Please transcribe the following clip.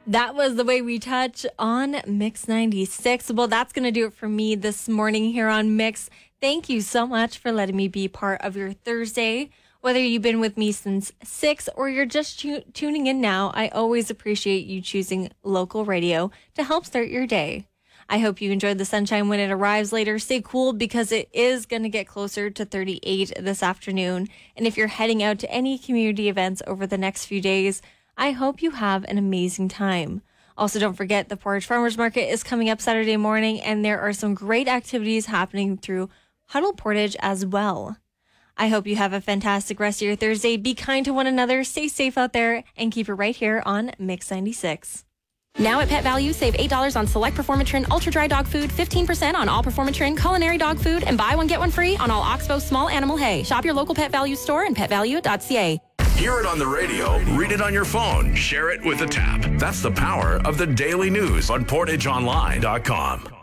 That was The Way We Touch on Mix 96. Well, that's going to do it for me this morning here on Mix. Thank you so much for letting me be part of your Thursday. Whether you've been with me since 6 or you're just tuning in now, I always appreciate you choosing local radio to help start your day. I hope you enjoyed the sunshine when it arrives later. Stay cool because it is going to get closer to 38 this afternoon. And if you're heading out to any community events over the next few days, I hope you have an amazing time. Also, don't forget the Portage Farmers Market is coming up Saturday morning, and there are some great activities happening through Huddle Portage as well. I hope you have a fantastic rest of your Thursday. Be kind to one another, stay safe out there, and keep it right here on Mix 96. Now at Pet Value, save $8 on select Performatrin Ultra Dry Dog Food, 15% on all Performatrin Culinary Dog Food, and buy one, get one free on all Oxbow Small Animal Hay. Shop your local Pet Value store and petvalue.ca. Hear it on the radio, read it on your phone, share it with a tap. That's the power of the daily news on PortageOnline.com.